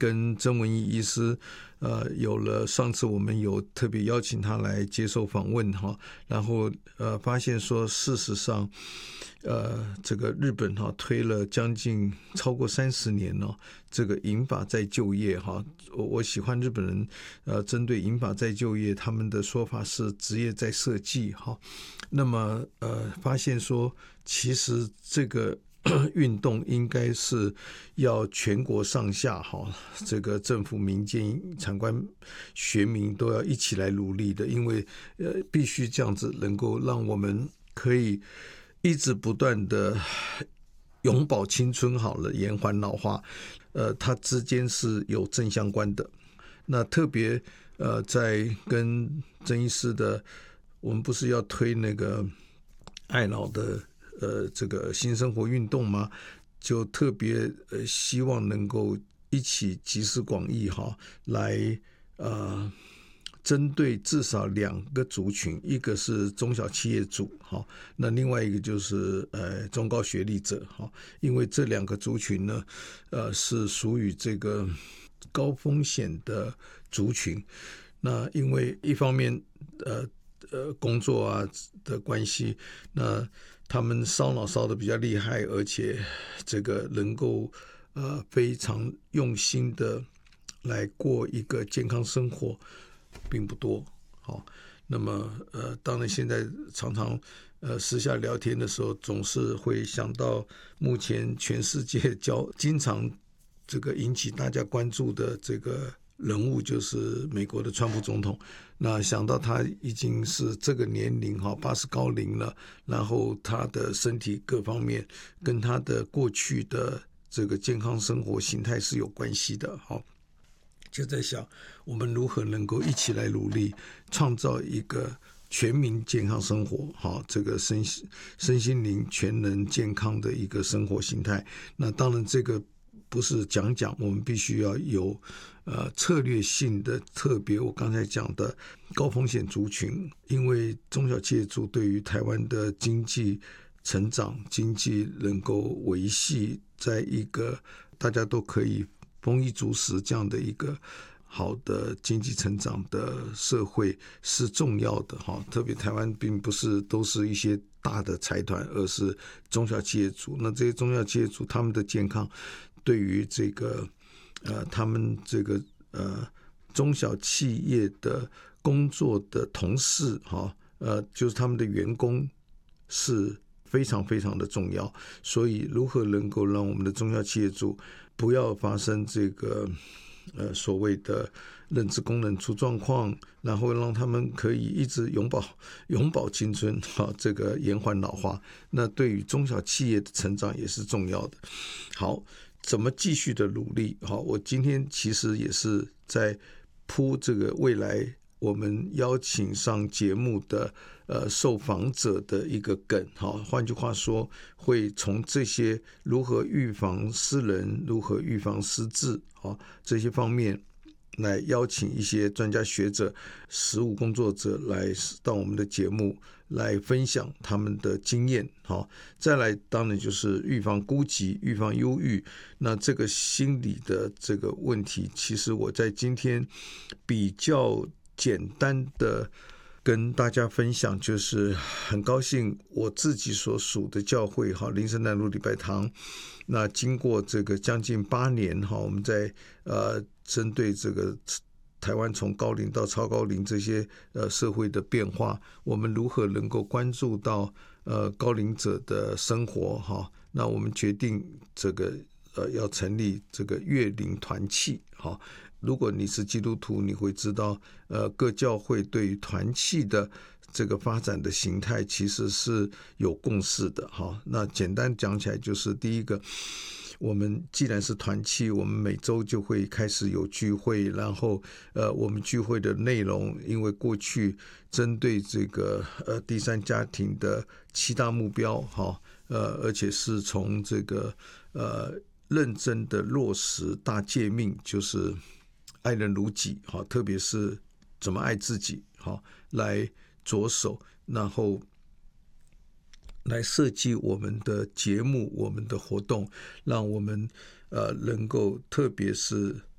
跟曾文义医师有了上次我们有特别邀请他来接受访问哈，然后发现说事实上这个日本推了将近超过30年这个银发再就业哈，我喜欢日本人针对银发再就业他们的说法是职业再设计哈，那么发现说其实这个运动应该是要全国上下这个政府民间产官学民都要一起来努力的，因为必须这样子能够让我们可以一直不断的永葆青春好了，延缓老化它之间是有正相关的。那特别在跟曾医师的我们不是要推那个爱老的这个新生活运动吗？就特别希望能够一起集思广益来针对至少2个族群，一个是中小企业主那另外一个就是中高学历者因为这2个族群呢是属于这个高风险的族群。那因为一方面工作的关系，那他们烧脑烧得比较厉害，而且这个能够非常用心的来过一个健康生活并不多那么当然现在常常私下聊天的时候总是会想到目前全世界经常这个引起大家关注的这个人物就是美国的川普总统。那想到他已经是这个年龄80高龄了，然后他的身体各方面跟他的过去的这个健康生活形态是有关系的就在想我们如何能够一起来努力创造一个全民健康生活这个身心灵全能健康的一个生活形态。那当然这个不是讲，我们必须要有策略性的特别我刚才讲的高风险族群，因为中小企业主对于台湾的经济成长经济能够维系在一个大家都可以丰衣足食这样的一个好的经济成长的社会是重要的特别台湾并不是都是一些大的财团，而是中小企业主。那这些中小企业主他们的健康对于这个他们这个中小企业的工作的同事就是他们的员工是非常非常的重要。所以如何能够让我们的中小企业主不要发生这个所谓的认知功能出状况，然后让他们可以一直永葆青春这个延缓老化，那对于中小企业的成长也是重要的。好，怎么继续的努力我今天其实也是在铺这个未来我们邀请上节目的受访者的一个梗换句话说会从这些如何预防失能如何预防失智这些方面来邀请一些专家学者实务工作者来到我们的节目来分享他们的经验再来当然就是预防孤寂预防忧郁。那这个心理的这个问题其实我在今天比较简单的跟大家分享，就是很高兴我自己所属的教会林森南路礼拜堂，那经过这个将近8年我们在针对这个台湾从高龄到超高龄这些社会的变化，我们如何能够关注到高龄者的生活那我们决定这个要成立这个乐龄团契如果你是基督徒，你会知道各教会对于团契的这个发展的形态其实是有共识的那简单讲起来就是第一个，我们既然是团契，我们每周就会开始有聚会，然后我们聚会的内容因为过去针对这个第三家庭的7大目标而且是从这个认真的落实大诫命，就是爱人如己特别是怎么爱自己来着手，然后来设计我们的节目我们的活动，让我们能够特别是